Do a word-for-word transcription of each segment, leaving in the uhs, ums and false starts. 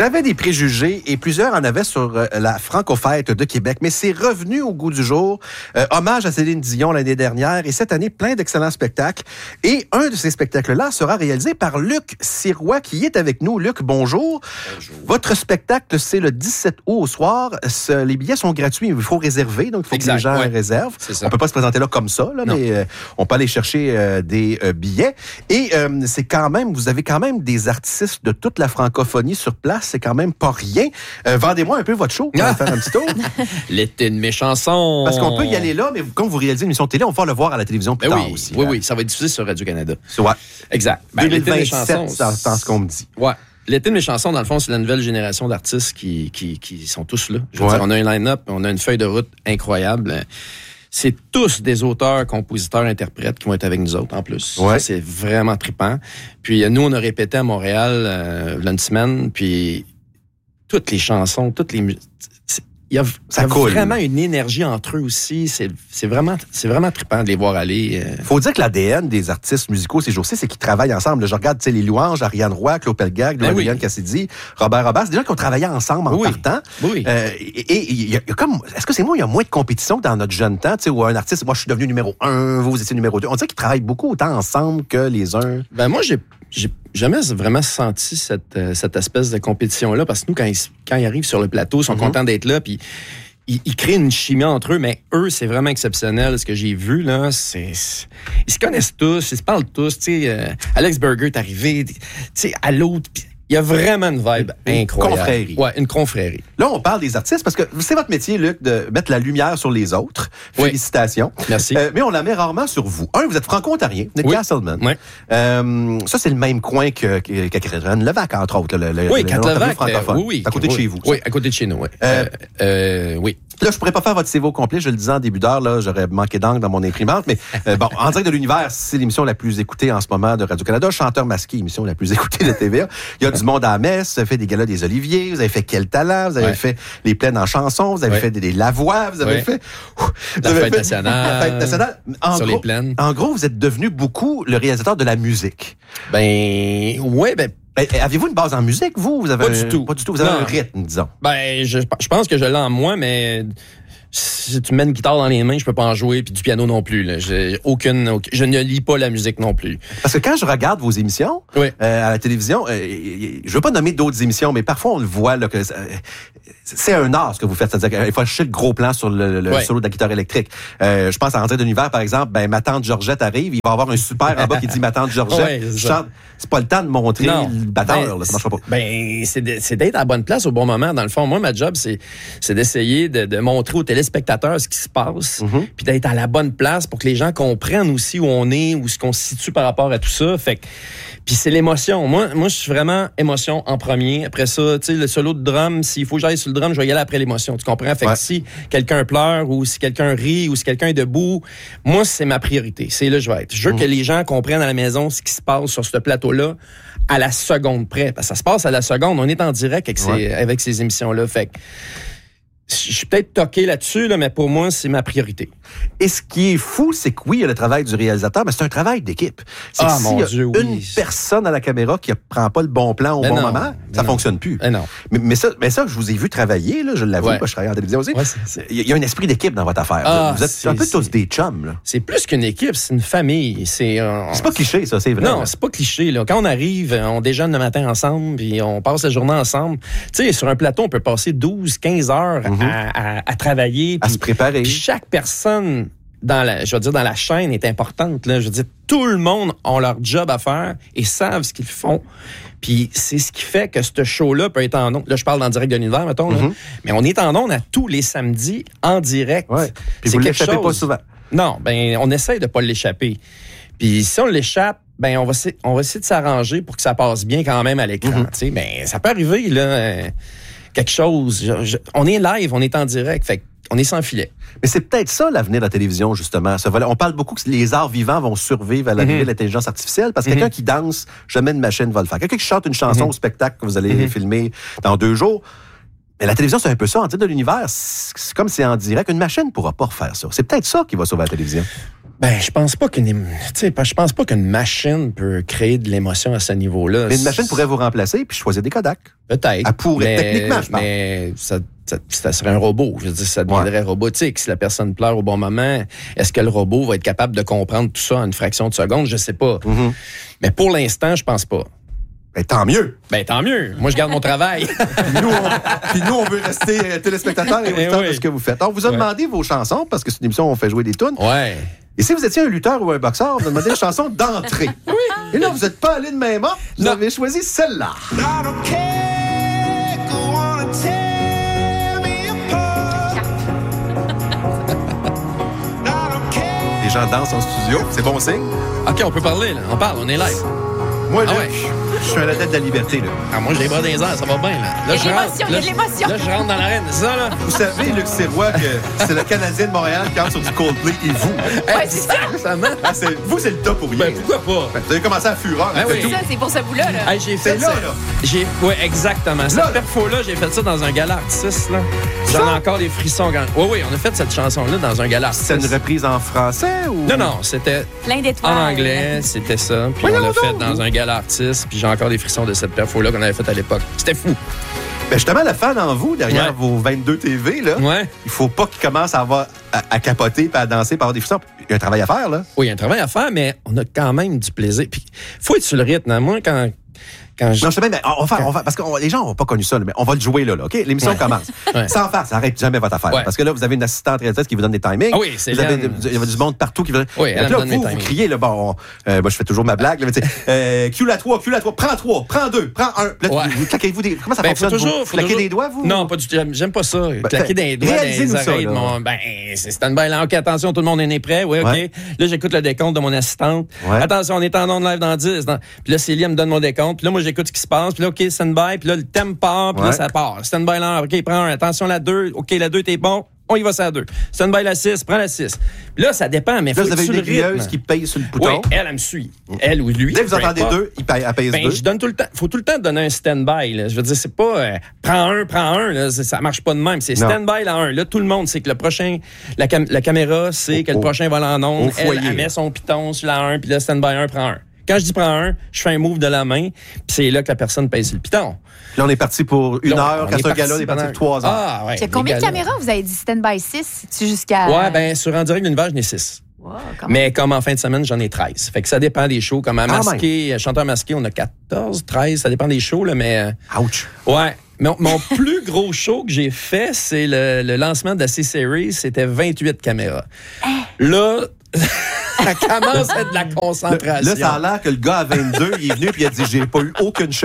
J'avais des préjugés et plusieurs en avaient sur euh, la Franco-Fête de Québec, mais c'est revenu au goût du jour. Euh, hommage à Céline Dion l'année dernière et cette année, plein d'excellents spectacles. Et un de ces spectacles-là sera réalisé par Luc Sirois qui est avec nous. Luc, bonjour. Bonjour. Votre spectacle, c'est le dix-sept août au soir. Ce, les billets sont gratuits, il faut réserver, donc il faut exact, que les gens ouais. réservent. On peut pas se présenter là comme ça, là, mais euh, on peut aller chercher euh, des euh, billets. Et euh, c'est quand même, vous avez quand même des artistes de toute la francophonie sur place, c'est quand même pas rien. Euh, vendez-moi un peu votre show, on va faire un petit tour. L'été de mes chansons. Parce qu'on peut y aller là, mais quand vous réalisez une émission de télé, on va pouvoir le voir à la télévision plus ben tard oui, aussi. Oui, hein. oui, ça va être diffusé sur Radio-Canada. Ouais. Exact. Ben, deux mille vingt-sept, c'est ce qu'on me dit. Ouais. L'été de mes chansons, dans le fond, c'est la nouvelle génération d'artistes qui, qui, qui sont tous là. Je veux ouais. dire, on a un line-up, on a une feuille de route incroyable. C'est tous des auteurs, compositeurs, interprètes qui vont être avec nous autres, en plus. Ouais. Ça, c'est vraiment trippant. Puis nous, on a répété à Montréal euh, une semaine, puis toutes les chansons, toutes les musiques... Il y a, ça il y a coule. Vraiment une énergie entre eux aussi. C'est, c'est, vraiment, c'est vraiment trippant de les voir aller. Il faut dire que l'A D N des artistes musicaux ces jours-ci, c'est qu'ils travaillent ensemble. Là, je regarde les louanges, Ariane Roy, Claude Pelgag, ben Louis oui. Cassidy, Robert Robert. C'est des gens qui ont travaillé ensemble en oui. partant. Oui. Euh, et il y, y a comme, est-ce que c'est moi, il y a moins de compétition que dans notre jeune temps, tu sais, où un artiste, moi je suis devenu numéro un, vous, vous étiez numéro deux. On dirait qu'ils travaillent beaucoup autant ensemble que les uns. Ben moi, j'ai j'ai jamais vraiment senti cette, euh, cette espèce de compétition-là, parce que nous, quand ils, quand ils arrivent sur le plateau, ils sont mm-hmm. contents d'être là, puis ils, ils créent une chimie entre eux, mais eux, c'est vraiment exceptionnel. Ce que j'ai vu, là, c'est... c'est ils se connaissent tous, ils se parlent tous. Tu sais, euh, Alex Burger est arrivé, tu sais, à l'autre... Pis, il y a vraiment une vibe une incroyable. Confrérie. Ouais, une confrérie. Là, on parle des artistes parce que c'est votre métier, Luc, de mettre la lumière sur les autres. Oui. Félicitations. Merci. Euh, mais on la met rarement sur vous. Un, vous êtes franco-ontarien, Nick oui. Castleman. Oui. Euh, ça, c'est le même coin que, que, que Catherine Levac, entre autres. Le, le, oui, le, Catherine Levac, francophone. Euh, oui, oui. À côté oui, de chez vous. Oui, ça. À côté de chez nous, oui. Euh, euh, oui. Là, je pourrais pas faire votre C V au complet, je le disais en début d'heure, là, j'aurais manqué d'encre dans mon imprimante, mais euh, bon, En direct de l'univers, c'est l'émission la plus écoutée en ce moment de Radio-Canada. Chanteur masqué, émission la plus écoutée de T V A. Il y a du monde à la messe, vous avez fait des galas des Oliviers, vous avez fait Quel talent, vous avez ouais. fait les plaines en chansons, vous avez ouais. fait des, des Lavoie, vous avez ouais. fait... Ouf, vous la, avez fête fait nationale, la fête nationale. En sur gros, les plaines. En gros, vous êtes devenu beaucoup le réalisateur de la musique. Ben, ouais, ben... Ben, avez-vous une base en musique, vous? Vous avez pas un, du tout. Pas du tout. Vous avez non. un rythme, disons. Ben, je, je pense que je l'ai en moi, mais si tu mets une guitare dans les mains, je peux pas en jouer, puis du piano non plus. Là. J'ai aucune, aucune, je ne lis pas la musique non plus. Parce que quand je regarde vos émissions oui. euh, à la télévision, euh, je veux pas nommer d'autres émissions, mais parfois on le voit là, que euh, c'est un art ce que vous faites. C'est-à-dire qu'il faut acheter le gros plan sur le, le ouais. solo de la guitare électrique. Euh, je pense à En direct de l'univers, par exemple, ben ma tante Georgette arrive, il va avoir un super en bas qui dit ma tante Georgette. Ouais, c'est, chante. C'est pas le temps de montrer non. le batteur, ben, là, ça marchera pas. Ben, c'est, de, c'est d'être à la bonne place au bon moment. Dans le fond, moi, ma job, c'est, c'est d'essayer de, de montrer aux téléspectateurs ce qui se passe, mm-hmm. puis d'être à la bonne place pour que les gens comprennent aussi où on est, où ce qu'on se situe par rapport à tout ça. Fait que, puis c'est l'émotion. Moi, moi, je suis vraiment émotion en premier. Après ça, tu sais, le solo de drum, s'il faut que j'aille sur le drum, je vais y aller après l'émotion. Tu comprends? Fait ouais. que si quelqu'un pleure ou si quelqu'un rit ou si quelqu'un est debout, moi, c'est ma priorité. C'est là que je vais être. Je veux mm-hmm. que les gens comprennent à la maison ce qui se passe sur ce plateau-là à la seconde près. Parce que ça se passe à la seconde. On est en direct avec, ouais. ces, avec ces émissions-là. Fait que je suis peut-être toqué là-dessus, là, mais pour moi, c'est ma priorité. Et ce qui est fou, c'est que oui, il y a le travail du réalisateur, mais c'est un travail d'équipe. C'est ah, que mon s'il y a Dieu, une oui. personne à la caméra qui ne prend pas le bon plan au mais bon non, moment, ça ne fonctionne plus. Mais, non. Mais, mais, ça, mais ça, je vous ai vu travailler, là, je l'avoue, ouais. parce que je travaille en télévision aussi. Ouais, c'est, c'est... Il y a un esprit d'équipe dans votre affaire. Ah, vous êtes c'est, un peu c'est... tous des chums. Là. C'est plus qu'une équipe, c'est une famille. C'est, euh, c'est pas cliché, ça, c'est vrai. Non, là. c'est pas cliché. Là. Quand on arrive, on déjeune le matin ensemble, puis on passe la journée ensemble. Tu sais, sur un plateau, on peut passer douze, quinze heures mm-hmm. à, à, à travailler. À pis, se préparer. Puis chaque personne dans la, je veux dire, dans la chaîne est importante. Là. Je veux dire, tout le monde a leur job à faire et savent ce qu'ils font. Puis c'est ce qui fait que ce show-là peut être en ondes. Là, je parle d'En direct de l'univers, mettons. Là. Mm-hmm. Mais on est en ondes à tous les samedis en direct. Ouais. Puis c'est vous quelque l'échappez chose... pas souvent. Non, ben on essaie de pas l'échapper. Puis si on l'échappe, ben on va, on va essayer de s'arranger pour que ça passe bien quand même à l'écran. Mm-hmm. Tu sais, ben ça peut arriver, là, euh, quelque chose. Je, je, on est live, on est en direct. Fait on est sans filet. Mais c'est peut-être ça l'avenir de la télévision, justement. On parle beaucoup que les arts vivants vont survivre à l'arrivée mm-hmm. de l'intelligence artificielle parce que mm-hmm. quelqu'un qui danse, jamais une machine va le faire. Quelqu'un qui chante une chanson mm-hmm. au spectacle que vous allez mm-hmm. filmer dans deux jours. Mais la télévision, c'est un peu ça. En direct de l'univers, c'est comme c'est en direct. Une machine ne pourra pas refaire ça. C'est peut-être ça qui va sauver la télévision. Ben, je pense pas qu'une, tu sais, je pense pas qu'une machine peut créer de l'émotion à ce niveau-là. Mais une machine pourrait vous remplacer puis choisir des Kodak. Peut-être. Elle pourrait, mais, techniquement, je pense. Mais ça, ça, ça serait un robot. Je veux dire, ça deviendrait ouais. robotique. Si la personne pleure au bon moment, est-ce que le robot va être capable de comprendre tout ça en une fraction de seconde? Je sais pas. Mm-hmm. Mais pour l'instant, je pense pas. Ben, tant mieux. Ben, tant mieux. Moi, je garde mon travail. puis, nous, on, puis nous, on veut rester euh, téléspectateurs et auditeurs oui. de ce que vous faites. On vous a ouais. demandé vos chansons, parce que c'est une émission où on fait jouer des tunes. Ouais. Et si vous étiez un lutteur ou un boxeur, on vous a demandé une chanson d'entrée. Oui. Et là, vous n'êtes pas allé de même ordre. Vous non. avez choisi celle-là. Les gens dansent en studio. C'est bon signe? OK, on peut parler, là. On parle, on est live. Moi, ah Luc, ouais. je suis à la tête de la liberté, là. Ah, moi, j'ai les bras dans les airs, ça va bien, là. là il y a de l'émotion, il y a de l'émotion. Là, je rentre dans l'arène, c'est ça, là? Vous savez, Luc Sirois, que c'est le Canadien de Montréal qui entre sur du Coldplay et vous. Ouais, c'est ça. Ah, c'est, vous, c'est le top pour rien. Ben, pourquoi pas? Ben, vous avez commencé à fureur. Ben, oui. C'est ça, c'est pour ce bout-là, là. Hey, j'ai fait c'est là, là. J'ai... Oui, exactement. Cette là, perfo-là, j'ai fait ça dans un gala artiste, là. J'en ai encore des frissons. Quand... Oui, oui, on a fait cette chanson-là dans un gala artiste. C'est une reprise en français ou? Non, non, c'était... Plein d'étoiles. En anglais, c'était ça. Puis oui, on l'a fait dans un gala artiste. Puis j'ai encore des frissons de cette perfo-là qu'on avait faite à l'époque. C'était fou. Ben justement, le fan en vous, derrière ouais. vos vingt-deux T V, là, ouais. il faut pas qu'il commence à, avoir, à, à capoter et à danser, par avoir des frissons. Il y a un travail à faire, là. Oui, il y a un travail à faire, mais on a quand même du plaisir. Puis faut être sur le rythme. Moi, quand... Quand je... Non, je sais bien, mais on va faire, on va, parce que on, les gens n'ont pas connu ça, là, mais on va le jouer là, là OK? L'émission ouais. commence. Ouais. Sans faire, ça n'arrête jamais votre affaire. Ouais. Parce que là, vous avez une assistante réalisatrice qui vous donne des timings. Ah oui, c'est vous avez, Il y a du monde partout qui vous donne. Oui, elle là, me donne vous, mes vous criez, là, bon, euh, moi, je fais toujours ma blague, là, mais tu sais, euh, Q la trois, Q la trois, prends trois, prends deux, prends un. Là, ouais. vous, vous claquez-vous des. Comment ça ben, fonctionne? Faut toujours, vous faut claquez toujours... des doigts, vous? Non, pas du tout. J'aime pas ça. Ben, claquer des doigts dans les oreilles. Ça, mon... Ben, c'est stand-by là. OK, attention, tout le monde est né prêt. Oui, OK. Ouais. Là, j'écoute le décompte de mon assistante. Ouais. Attention, on est en onde live dans dix. Dans... Puis là, Célie, elle me donne mon décompte. Puis là, moi, j'écoute ce qui se passe. Puis là, OK, stand-by. Puis là, le thème part. Puis ouais. là, ça part. Stand-by là. OK, prends un. Attention, la deux. OK, la deux, t'es bon. On y va sur la deux. Stand-by la six, prends la six. Puis là, ça dépend, mais il faut que tu le rythme. Qui paye sur le bouton. Oui, elle, elle me suit. Elle ou lui. Dès que vous entendez deux, il paye, elle paye ben, deux. Je donne tout le temps. Faut tout le temps donner un stand-by. Là. Je veux dire, c'est pas euh, prends un, prends un. Là, ça marche pas de même. C'est stand-by la un. Là, tout le monde sait que le prochain, la, cam- la caméra sait oh, que le oh. prochain va en onde. Elle, elle met son piton sur la un, puis là, stand-by un, prends un. Quand je dis prends un, je fais un move de la main, puis c'est là que la personne paye sur le piton. Là, on est parti pour une là, heure. Quand c'est un gala, on est parti pour trois heures. Ah, ouais. Il y a combien de caméras? Vous avez dit stand-by six? Tu jusqu'à... Ouais, ben sur En direct de l'univers, j'en ai six. Wow, mais comme en fin de semaine, j'en ai treize. Fait que ça dépend des shows. Comme à masqué, chanteur masqué, on a quatorze, treize. Ça dépend des shows, là, mais... Ouch! Ouais. Mon, mon plus gros show que j'ai fait, c'est le, le lancement de la C-Series. C'était vingt-huit caméras. Là... Ça commence à être de la concentration. Là, ça a l'air que le gars à vingt-deux, il est venu et il a dit « J'ai pas eu aucune shot. »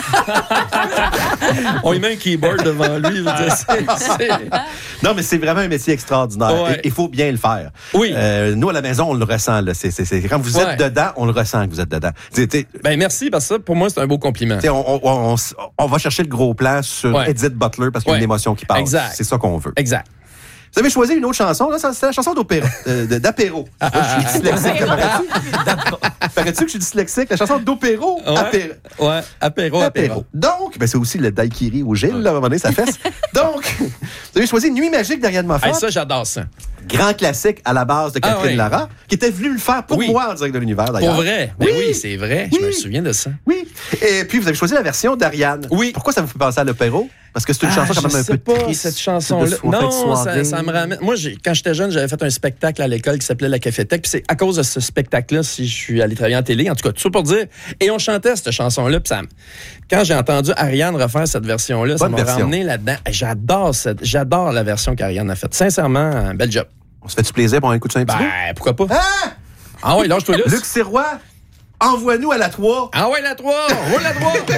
On lui met un keyboard devant lui. Dire, c'est, c'est... Non, mais c'est vraiment un métier extraordinaire. Ouais. Il faut bien le faire. Oui. Euh, nous, à la maison, on le ressent. Là. C'est, c'est, c'est... Quand vous êtes ouais. dedans, on le ressent que vous êtes dedans. T'sais, t'sais... Ben merci, parce que ça, pour moi, c'est un beau compliment. On, on, on, on va chercher le gros plan sur ouais. Edith Butler parce qu'il y a ouais. une émotion qui passe. Exact. C'est ça qu'on veut. Exact. Vous avez choisi une autre chanson, là, c'est la chanson d'opéra, euh, d'apéro. Ah, je suis dyslexique, paraît-tu? Paraît-tu que je suis dyslexique? La chanson d'opéro, ouais, apéro. Ouais, apéro, apéro. Donc, ben c'est aussi le daiquiri au Gilles, là, à un moment donné, ça fesse. Donc, vous avez choisi Nuit magique d'Ariane Moffat. Hey, ça, j'adore ça. Grand classique à la base de Catherine ah, oui. Lara, qui était venue le faire pour oui. moi en direct de l'univers, d'ailleurs. Pour vrai? Ben oui, oui c'est vrai. Oui. Je me souviens de ça. Oui. Et puis, vous avez choisi la version d'Ariane. Oui. Pourquoi ça vous fait penser à l'opéro? Parce que c'est une ah, chanson quand même un peu pas, triste. Cette chanson-là. Non, ça, ça me ramène. Moi, j'ai, quand j'étais jeune, j'avais fait un spectacle à l'école qui s'appelait La Cafétèque. Puis c'est à cause de ce spectacle-là si je suis allé travailler en télé. En tout cas, tout ça pour dire. Et on chantait cette chanson-là. Puis ça, quand j'ai entendu Ariane refaire cette version-là, Bonne ça m'a version. ramené là-dedans. J'adore cette, j'adore la version qu'Ariane a faite. Sincèrement, un bel job. On se fait-tu plaisir pour un coup de un petit Ben, pourquoi pas? Ah! Ah oui, lâche-toi là. Luc Sirois, envoie-nous à la trois. Ah ouais, la trois! Roule la trois!